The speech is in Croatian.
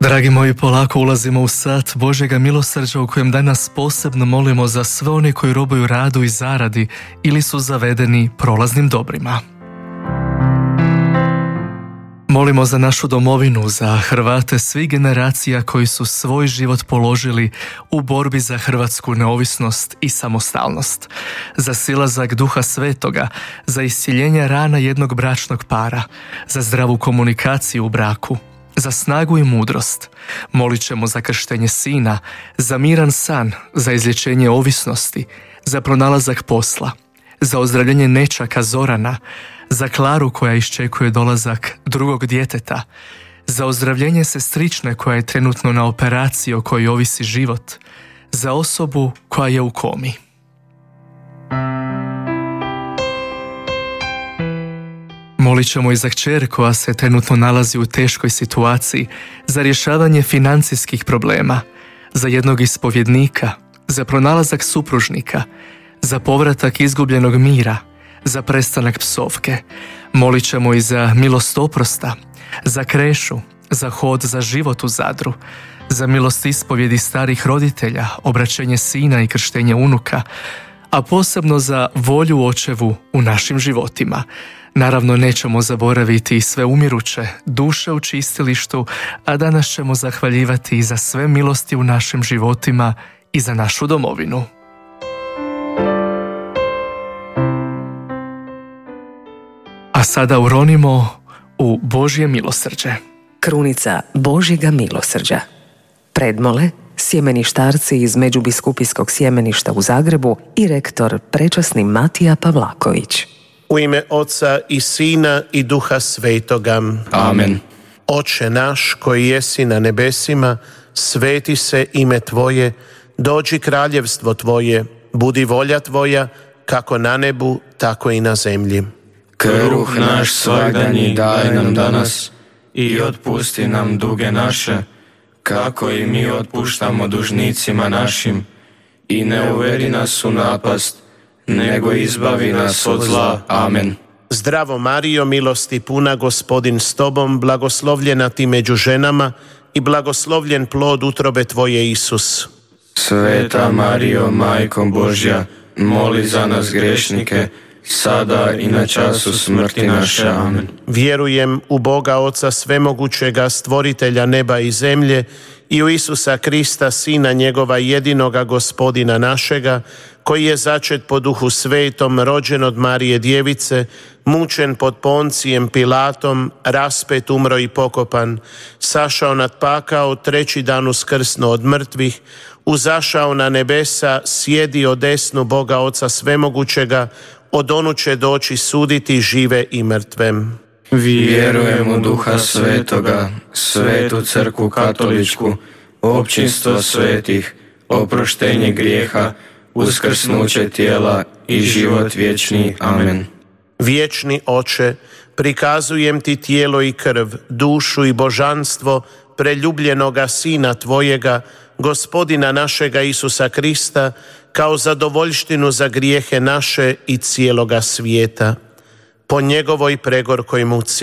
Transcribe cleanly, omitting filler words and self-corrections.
Dragi moji, polako ulazimo u sat Božjega milosrđa u kojem danas posebno molimo za sve one koji robuju radu i zaradi ili su zavedeni prolaznim dobrima. Molimo za našu domovinu, za Hrvate svih generacija koji su svoj život položili u borbi za hrvatsku neovisnost i samostalnost, za silazak Duha Svetoga, za iscjeljenje rana jednog bračnog para, za zdravu komunikaciju u braku, za snagu i mudrost. Molit ćemo za krštenje sina, za miran san, za izlječenje ovisnosti, za pronalazak posla, za ozdravljenje nečaka Zorana, za Klaru koja iščekuje dolazak drugog djeteta, za ozdravljenje sestrične koja je trenutno na operaciji o kojoj ovisi život, za osobu koja je u komi. Molit ćemo i za kćer koja se trenutno nalazi u teškoj situaciji, za rješavanje financijskih problema, za jednog ispovjednika, za pronalazak supružnika, za povratak izgubljenog mira, za prestanak psovke. Molit ćemo i za milost oprosta, za Krešu, za hod za život u Zadru, za milost ispovjedi starih roditelja, obraćenje sina i krštenje unuka, a posebno za volju očevu u našim životima. Naravno, nećemo zaboraviti i sve umiruće duše u čistilištu, a danas ćemo zahvaljivati i za sve milosti u našim životima i za našu domovinu. A sada uronimo u Božje milosrđe. Krunica Božjega milosrđa. Predmole sjemeništarci iz Međubiskupijskog sjemeništa u Zagrebu i rektor prečasni Matija Pavlaković. U ime Oca i Sina i Duha Svetoga. Amen. Oče naš koji jesi na nebesima, sveti se ime Tvoje, dođi kraljevstvo Tvoje, budi volja Tvoja, kako na nebu, tako i na zemlji. Kruh naš svagdanji daj nam danas i otpusti nam duge naše, kako i mi otpuštamo dužnicima našim. I ne uvedi nas u napast, nego izbavi nas od zla. Amen. Zdravo Marijo, milosti puna, Gospodin s Tobom, blagoslovljena Ti među ženama i blagoslovljen plod utrobe Tvoje, Isus. Sveta Marijo, Majko Božja, moli za nas grešnike, sada i na času smrti naše. Amen. Vjerujem u Boga Oca Svemogućega, stvoritelja neba i zemlje, i u Isusa Krista, Sina njegova jedinoga, Gospodina našega, koji je začet po Duhu Svetom, rođen od Marije Djevice, mučen pod Poncijem Pilatom, raspet, umro i pokopan, sašao nad pakao, treći dan uskrsnuo od mrtvih, uzašao na nebesa, sjedi od desnu Boga Oca Svemogućega, od onu će doći suditi žive i mrtve. Vjerujem u Duha Svetoga, Svetu Crkvu Katoličku, općinstvo svetih, oproštenje grijeha, uskrsnuće tijela i život vječni. Amen. Vječni Oče, prikazujem Ti tijelo i krv, dušu i božanstvo preljubljenoga Sina Tvojega, Gospodina našega Isusa Krista, kao zadovoljštinu za grijehe naše i cijeloga svijeta. Po njegovoj pregorkoj muci